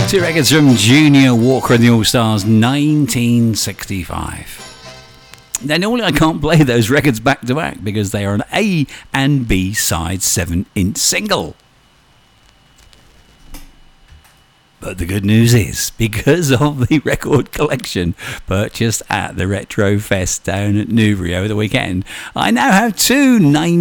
Two records from Junior Walker and the All-Stars, 1965. Now, normally I can't play those records back to back because they are an A and B side 7-inch single. But the good news is, because of the record collection purchased at the Retro Fest down at Newbury over the weekend, I now have two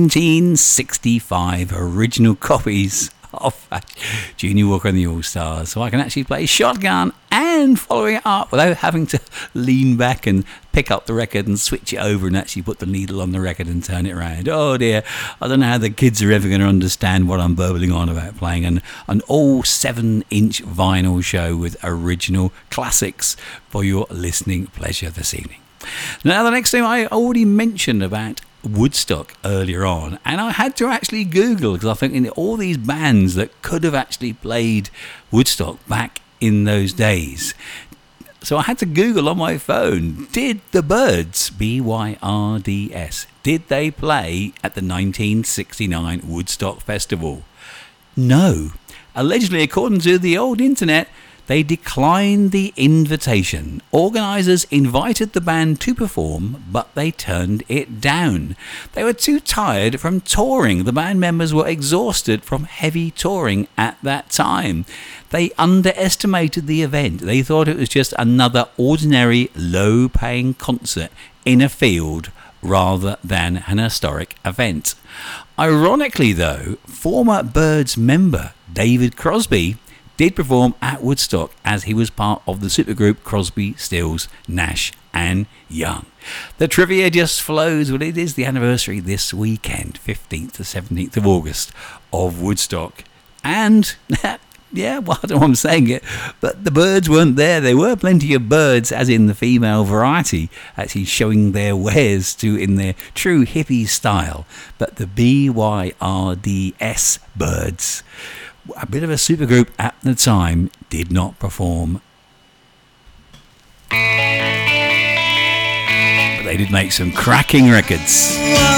1965 original copies of Junior Walker and the All-Stars, so I can actually play Shotgun and following it up without having to lean back and pick up the record and switch it over and actually put the needle on the record and turn it around. Oh dear, I don't know how the kids are ever going to understand what I'm burbling on about, playing an all 7-inch vinyl show with original classics for your listening pleasure this evening. Now, the next thing I already mentioned about Woodstock earlier on, and I had to actually Google because I think in all these bands that could have actually played Woodstock back in those days. So I had to Google on my phone, did the Byrds, B-Y-R-D-S, did they play at the 1969 Woodstock Festival? No. Allegedly, according to the old internet, they declined the invitation. Organisers invited the band to perform, but they turned it down. They were too tired from touring. The band members were exhausted from heavy touring at that time. They underestimated the event. They thought it was just another ordinary, low-paying concert in a field rather than an historic event. Ironically, though, former Byrds member David Crosby did perform at Woodstock as he was part of the supergroup Crosby, Stills, Nash and Young. The trivia just flows. Well, it is the anniversary this weekend, 15th to 17th of August, of Woodstock. And, yeah, well, I don't know why I'm saying it, but the Byrds weren't there. There were plenty of Byrds, as in the female variety, actually showing their wares in their true hippie style. But the BYRDS Byrds, a bit of a supergroup at the time, did not perform. But they did make some cracking records.